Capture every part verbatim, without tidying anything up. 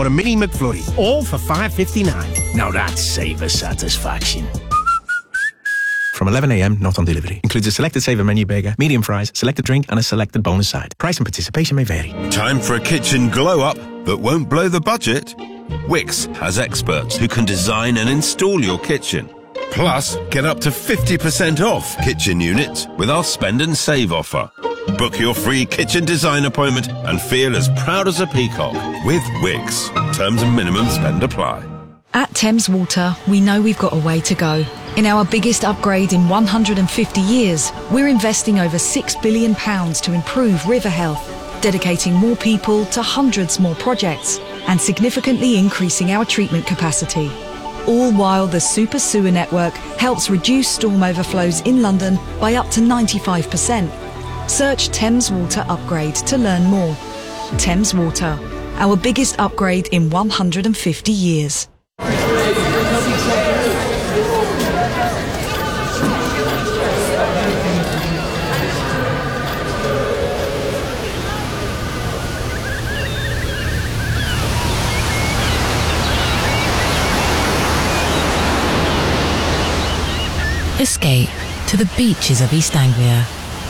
or a Mini McFlurry, all for five fifty-nine. Now that's saver satisfaction. From eleven a m, not on delivery. Includes a selected saver menu burger, medium fries, selected drink and a selected bonus side. Price and participation may vary. Time for a kitchen glow-up that won't blow the budget? Wix has experts who can design and install your kitchen. Plus, get up to fifty percent off kitchen units with our spend and save offer. Book your free kitchen design appointment and feel as proud as a peacock with Wix. Terms and minimum spend apply. At Thames Water, we know we've got a way to go. In our biggest upgrade in one hundred fifty years, we're investing over six billion pounds to improve river health, dedicating more people to hundreds more projects, and significantly increasing our treatment capacity. All while the Super Sewer Network helps reduce storm overflows in London by up to ninety-five percent. Search Thames Water Upgrade to learn more. Thames Water, our biggest upgrade in one hundred fifty years. Escape to the beaches of East Anglia.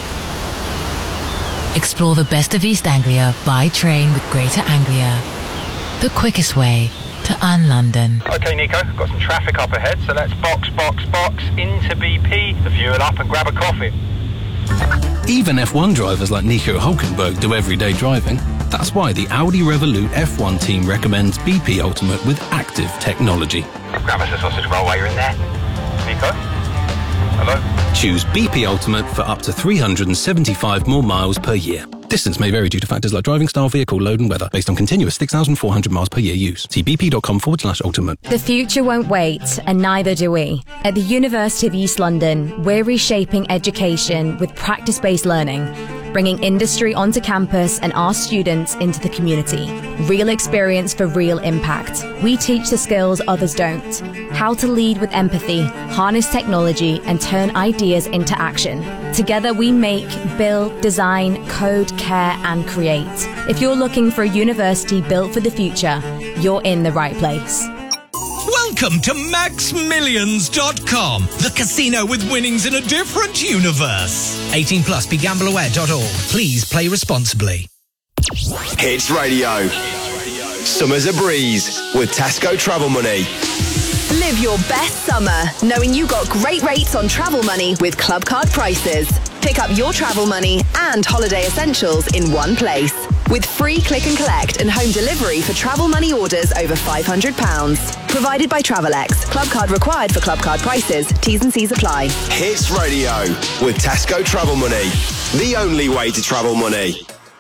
Explore the best of East Anglia by train with Greater Anglia. The quickest way to un-London. OK, Nico, got some traffic up ahead, so let's box, box, box into B P, fuel up and grab a coffee. Even F one drivers like Nico Hulkenberg do everyday driving. That's why the Audi Revolut F one team recommends B P Ultimate with active technology. Grab us a sausage roll while you're in there. Nico? Hello? Choose B P Ultimate for up to three hundred seventy-five more miles per year. Distance may vary due to factors like driving style, vehicle load and weather, based on continuous six thousand four hundred miles per year use. See bp.com forward slash ultimate. The future won't wait, and neither do we. At the University of East London, we're reshaping education with practice-based learning, bringing industry onto campus and our students into the community. Real experience for real impact. We teach the skills others don't. How to lead with empathy, harness technology, and turn ideas into action. Together we make, build, design, code, care, and create. If you're looking for a university built for the future, you're in the right place. Welcome to Max Millions dot com, the casino with winnings in a different universe. eighteen plus, be gamble aware dot org. Please play responsibly. Hits Radio. Summer's a breeze with Tasco Travel Money. Live your best summer, knowing you got great rates on travel money with Club Card Prices. Pick up your travel money and holiday essentials in one place. With free click and collect and home delivery for travel money orders over five hundred pounds. Provided by Travelex. Club card required for Club Card Prices. T's and C's apply. Hits Radio with Tasco Travel Money. The only way to travel money.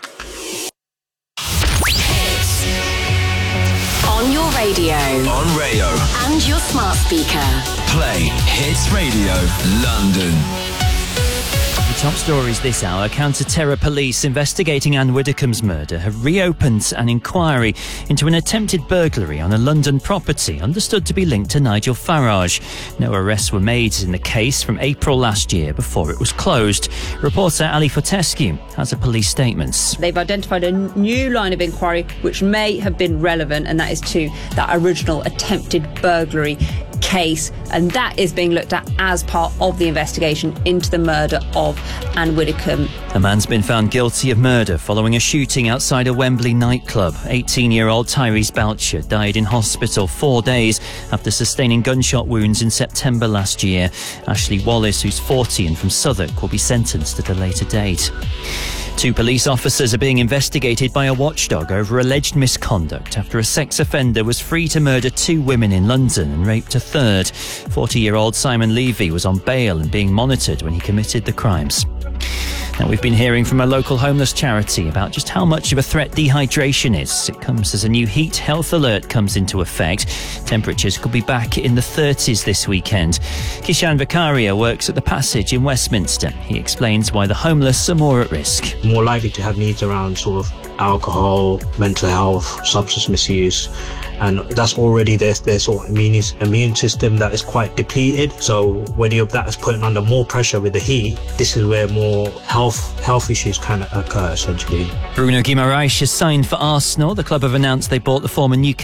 On your radio. On Rayo. And your smart speaker. Play Hits Radio London. The top stories this hour. Counter-terror police investigating Anne Widdecombe's murder have reopened an inquiry into an attempted burglary on a London property understood to be linked to Nigel Farage. No arrests were made in the case from April last year before it was closed. Reporter Ali Fortescue has a police statement. They've identified a new line of inquiry which may have been relevant, and that is to that original attempted burglary case, and that is being looked at as part of the investigation into the murder of Anne Widdecombe. A man's been found guilty of murder following a shooting outside a Wembley nightclub. eighteen-year-old Tyrese Belcher died in hospital four days after sustaining gunshot wounds in September last year. Ashley Wallace, who's forty and from Southwark, will be sentenced at a later date. Two police officers are being investigated by a watchdog over alleged misconduct after a sex offender was free to murder two women in London and raped a third. forty-year-old Simon Levy was on bail and being monitored when he committed the crimes. Now, we've been hearing from a local homeless charity about just how much of a threat dehydration is. It comes as a new heat health alert comes into effect. Temperatures could be back in the thirties this weekend. Kishan Vicaria works at the Passage in Westminster. He explains why the homeless are more at risk. More likely to have needs around sort of alcohol, mental health, substance misuse, and that's already their, their sort of immune, immune system that is quite depleted. So when you that is putting under more pressure with the heat, this is where more health health issues can occur essentially. Bruno Guimaraes has signed for Arsenal. The club have announced they bought the former Newcastle